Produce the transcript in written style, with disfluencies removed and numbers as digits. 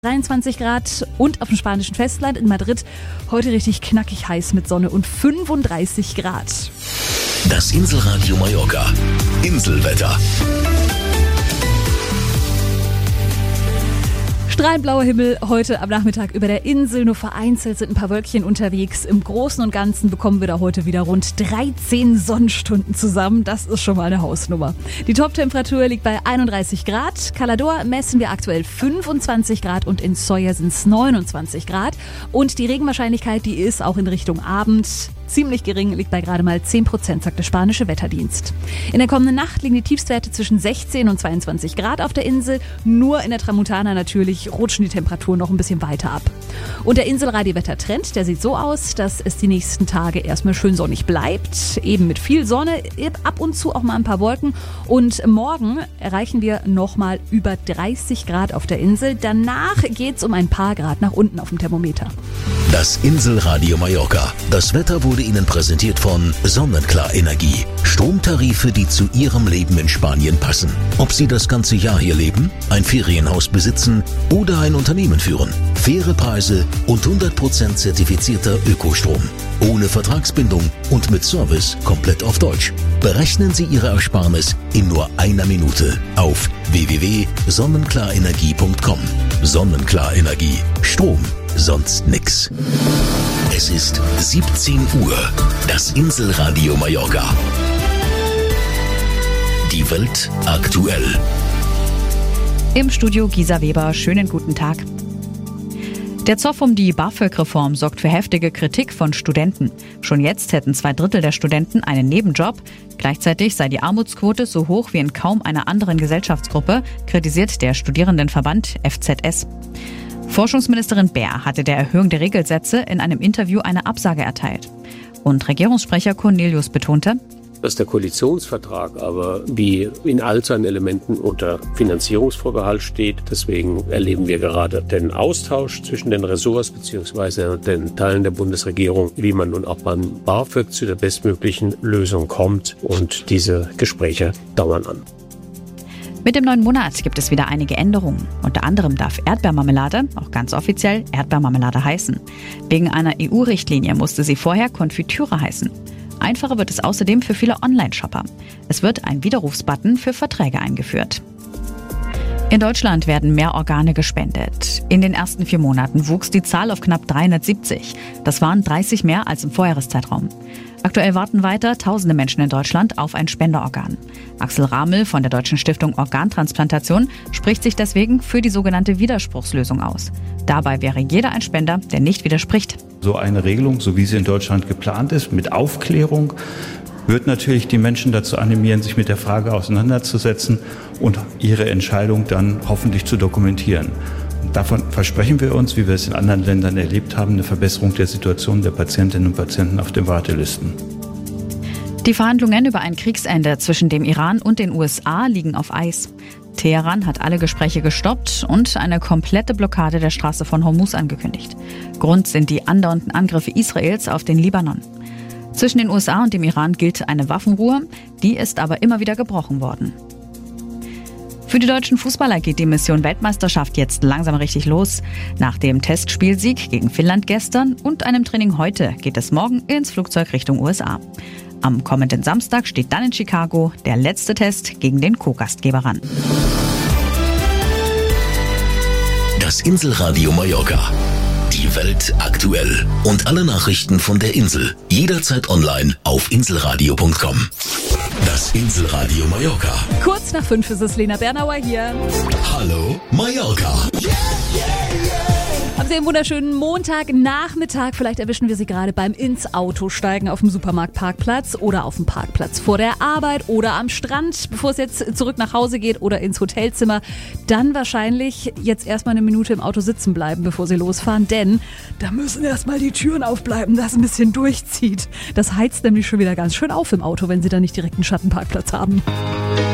23 Grad und auf dem spanischen Festland in Madrid heute richtig knackig heiß mit Sonne und 35 Grad. Das Inselradio Mallorca. Inselwetter. Strahlend blauer Himmel heute am Nachmittag über der Insel. Nur vereinzelt sind ein paar Wölkchen unterwegs. Im Großen und Ganzen bekommen wir da heute wieder rund 13 Sonnenstunden zusammen. Das ist schon mal eine Hausnummer. Die Toptemperatur liegt bei 31 Grad. Calador messen wir aktuell 25 Grad und in Sóller sind es 29 Grad. Und die Regenwahrscheinlichkeit, die ist auch in Richtung Abend ziemlich gering, liegt bei gerade mal 10%, sagt der spanische Wetterdienst. In der kommenden Nacht liegen die Tiefstwerte zwischen 16 und 22 Grad auf der Insel. Nur in der Tramontana natürlich rutschen die Temperaturen noch ein bisschen weiter ab. Und der Inselradi-Wettertrend, der sieht so aus, dass es die nächsten Tage erstmal schön sonnig bleibt. Eben mit viel Sonne, ab und zu auch mal ein paar Wolken. Und morgen erreichen wir nochmal über 30 Grad auf der Insel. Danach geht es um ein paar Grad nach unten auf dem Thermometer. Das Inselradio Mallorca. Das Wetter wurde Ihnen präsentiert von Sonnenklar Energie. Stromtarife, die zu Ihrem Leben in Spanien passen. Ob Sie das ganze Jahr hier leben, ein Ferienhaus besitzen oder ein Unternehmen führen. Faire Preise und 100% zertifizierter Ökostrom. Ohne Vertragsbindung und mit Service komplett auf Deutsch. Berechnen Sie Ihre Ersparnis in nur einer Minute auf www.sonnenklarenergie.com. Sonnenklar Energie. Strom. Sonst nix. Es ist 17 Uhr. Das Inselradio Mallorca. Die Welt aktuell. Im Studio Gisa Weber. Schönen guten Tag. Der Zoff um die BAföG-Reform sorgt für heftige Kritik von Studenten. Schon jetzt hätten 2/3 der Studenten einen Nebenjob. Gleichzeitig sei die Armutsquote so hoch wie in kaum einer anderen Gesellschaftsgruppe, kritisiert der Studierendenverband FZS. Forschungsministerin Baer hatte der Erhöhung der Regelsätze in einem Interview eine Absage erteilt. Und Regierungssprecher Cornelius betonte, dass der Koalitionsvertrag aber wie in all seinen Elementen unter Finanzierungsvorbehalt steht. Deswegen erleben wir gerade den Austausch zwischen den Ressorts bzw. den Teilen der Bundesregierung, wie man nun auch beim BAföG zu der bestmöglichen Lösung kommt. Und diese Gespräche dauern an. Mit dem neuen Monat gibt es wieder einige Änderungen. Unter anderem darf Erdbeermarmelade, auch ganz offiziell, Erdbeermarmelade heißen. Wegen einer EU-Richtlinie musste sie vorher Konfitüre heißen. Einfacher wird es außerdem für viele Online-Shopper. Es wird ein Widerrufsbutton für Verträge eingeführt. In Deutschland werden mehr Organe gespendet. In den ersten 4 Monaten wuchs die Zahl auf knapp 370. Das waren 30 mehr als im Vorjahreszeitraum. Aktuell warten weiter tausende Menschen in Deutschland auf ein Spenderorgan. Axel Ramel von der Deutschen Stiftung Organtransplantation spricht sich deswegen für die sogenannte Widerspruchslösung aus. Dabei wäre jeder ein Spender, der nicht widerspricht. So eine Regelung, so wie sie in Deutschland geplant ist, mit Aufklärung, wird natürlich die Menschen dazu animieren, sich mit der Frage auseinanderzusetzen und ihre Entscheidung dann hoffentlich zu dokumentieren. Davon versprechen wir uns, wie wir es in anderen Ländern erlebt haben, eine Verbesserung der Situation der Patientinnen und Patienten auf den Wartelisten. Die Verhandlungen über ein Kriegsende zwischen dem Iran und den USA liegen auf Eis. Teheran hat alle Gespräche gestoppt und eine komplette Blockade der Straße von Hormuz angekündigt. Grund sind die andauernden Angriffe Israels auf den Libanon. Zwischen den USA und dem Iran gilt eine Waffenruhe, die ist aber immer wieder gebrochen worden. Für die deutschen Fußballer geht die Mission Weltmeisterschaft jetzt langsam richtig los. Nach dem Testspielsieg gegen Finnland gestern und einem Training heute geht es morgen ins Flugzeug Richtung USA. Am kommenden Samstag steht dann in Chicago der letzte Test gegen den Co-Gastgeber an. Das Inselradio Mallorca. Die Welt aktuell. Und alle Nachrichten von der Insel. Jederzeit online auf inselradio.com. Das Inselradio Mallorca. Kurz nach 5 ist es Lena Bernauer hier. Hallo Mallorca. Haben Sie einen wunderschönen Montagnachmittag. Vielleicht erwischen wir Sie gerade beim ins Auto steigen auf dem Supermarktparkplatz oder auf dem Parkplatz vor der Arbeit oder am Strand, bevor es jetzt zurück nach Hause geht oder ins Hotelzimmer. Dann wahrscheinlich jetzt erstmal eine Minute im Auto sitzen bleiben, bevor Sie losfahren, denn da müssen erstmal die Türen aufbleiben, dass es ein bisschen durchzieht. Das heizt nämlich schon wieder ganz schön auf im Auto, wenn Sie da nicht direkt einen Schattenparkplatz haben.